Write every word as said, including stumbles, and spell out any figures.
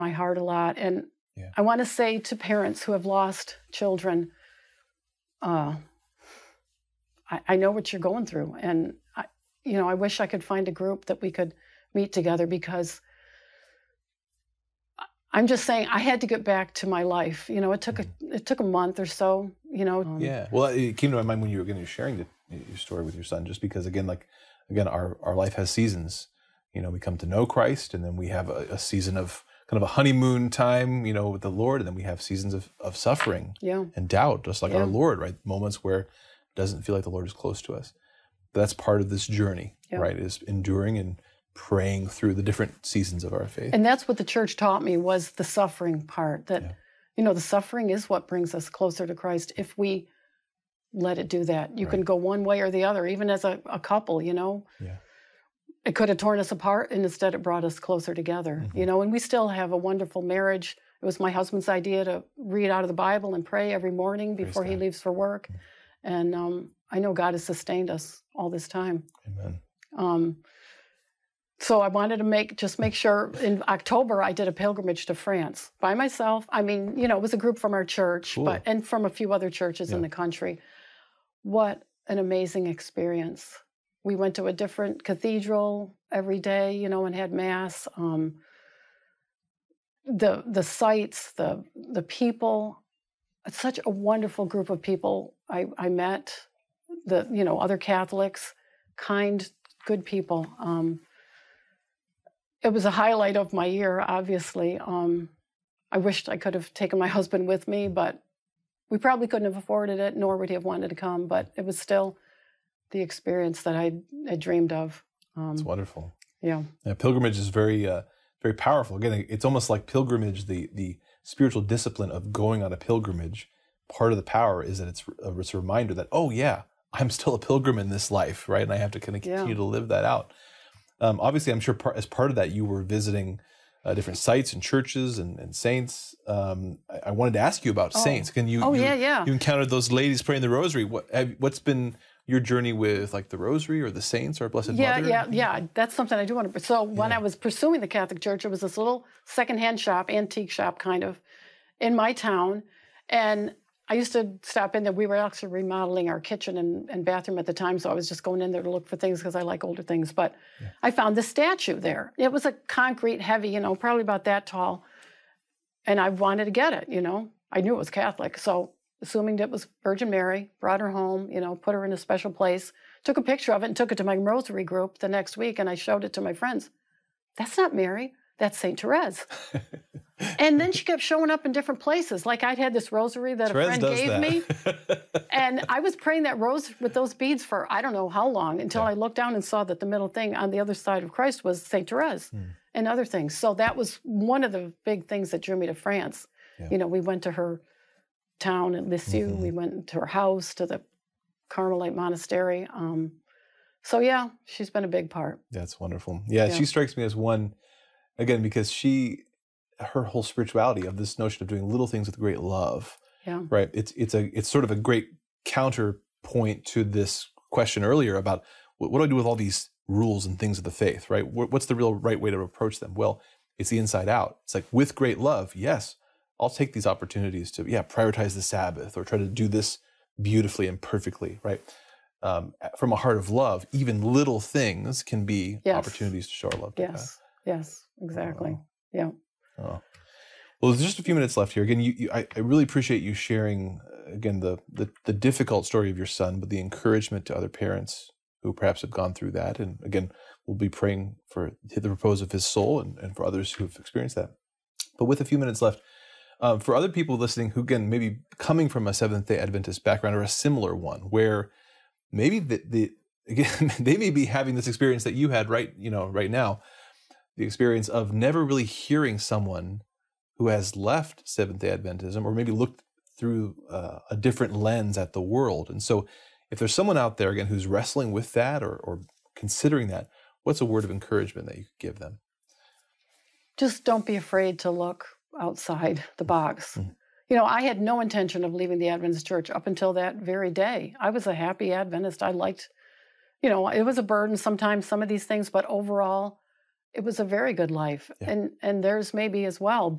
my heart a lot. And Yeah. I want to say to parents who have lost children, uh, I, I know what you're going through. And, I, you know, I wish I could find a group that we could meet together, because I'm just saying I had to get back to my life. You know, it took a, it took a month or so, you know. Um, Yeah. Well, it came to my mind when you were again sharing the, your story with your son, just because, again, like, again, our, our life has seasons. You know, we come to know Christ, and then we have a, a season of kind of a honeymoon time, you know, with the Lord, and then we have seasons of, of suffering yeah. and doubt, just like Yeah. our Lord, right? Moments where it doesn't feel like the Lord is close to us. But that's part of this journey, Yeah. right? Is enduring and praying through the different seasons of our faith. And that's what the church taught me, was the suffering part. That, Yeah. you know, the suffering is what brings us closer to Christ if we let it do that. You Right. can go one way or the other, even as a, a couple, you know. Yeah. It could have torn us apart, and instead it brought us closer together, Mm-hmm. you know. And we still have a wonderful marriage. It was my husband's idea to read out of the Bible and pray every morning Praise before he God. leaves for work. And um, I know God has sustained us all this time. Amen. Um, so I wanted to make just make sure in October I did a pilgrimage to France by myself. I mean, you know, it was a group from our church, Cool. but and from a few other churches in Yeah. the country. What an amazing experience. We went to a different cathedral every day, you know, and had mass. Um, the the sights, the the people. It's such a wonderful group of people I, I met. The you know other Catholics, kind, good people. Um, it was a highlight of my year, obviously. Um, I wished I could have taken my husband with me, but we probably couldn't have afforded it, nor would he have wanted to come. But it was still the experience that I had dreamed of. Um, It's wonderful. yeah. Yeah, pilgrimage is very, uh, very powerful. Again, it's almost like pilgrimage, the the spiritual discipline of going on a pilgrimage. Part of the power is that it's a, it's a reminder that, oh yeah, I'm still a pilgrim in this life, right? And I have to kind of continue Yeah. to live that out. Um, obviously, I'm sure part, as part of that, you were visiting uh, different sites and churches and, and saints. Um, I, I wanted to ask you about Oh. saints. Can you? Oh, you, yeah, yeah. You encountered those ladies praying the rosary. What have, what's been your journey with like the rosary or the saints or Blessed Yeah, Mother? yeah, yeah. That's something I do want to. So when Yeah. I was pursuing the Catholic Church, it was this little secondhand shop, antique shop kind of, in my town. And I used to stop in there. We were actually remodeling our kitchen and, and bathroom at the time, so I was just going in there to look for things because I like older things. But Yeah. I found this statue there. It was a concrete, heavy, you know, probably about that tall. And I wanted to get it, you know. I knew it was Catholic. So assuming it was Virgin Mary, brought her home, you know, put her in a special place, took a picture of it and took it to my rosary group the next week, and I showed it to my friends. That's not Mary. That's Saint Therese. And then she kept showing up in different places. Like I'd had this rosary that Therese a friend does gave that. me. And I was praying that rose with those beads for I don't know how long until Yeah. I looked down and saw that the middle thing on the other side of Christ was Saint Therese Hmm. and other things. So that was one of the big things that drew me to France. Yeah. You know, we went to her town at Lisieux. Mhm. We went to her house, to the Carmelite monastery. Um, so yeah, she's been a big part. That's wonderful. Yeah, Yeah. she strikes me as one, again, because she, her whole spirituality of this notion of doing little things with great love, Yeah. right? It's it's a it's sort of a great counterpoint to this question earlier about what, what do I do with all these rules and things of the faith, right? What, what's the real right way to approach them? Well, it's the inside out. It's like with great love, yes, I'll take these opportunities to, yeah, prioritize the Sabbath or try to do this beautifully and perfectly, right? Um, from a heart of love, even little things can be Yes. opportunities to show our love to God. Yes. Yes. Exactly. Oh. Yeah. Oh. Well, there's just a few minutes left here. Again, you, you, I, I really appreciate you sharing, uh, again, the, the the difficult story of your son, but the encouragement to other parents who perhaps have gone through that. And again, we'll be praying for the repose of his soul and, and for others who've experienced that. But with a few minutes left, um, for other people listening who, again, maybe coming from a Seventh-day Adventist background or a similar one, where maybe the, the again, they may be having this experience that you had right, you know, right now, the experience of never really hearing someone who has left Seventh-day Adventism or maybe looked through uh, a different lens at the world. And so if there's someone out there, again, who's wrestling with that or, or considering that, what's a word of encouragement that you could give them? Just don't be afraid to look outside the box. Mhm. You know, I had no intention of leaving the Adventist church up until that very day. I was a happy Adventist. I liked, you know, it was a burden sometimes, some of these things, but overall, it was a very good life. Yeah. And and theirs maybe as well.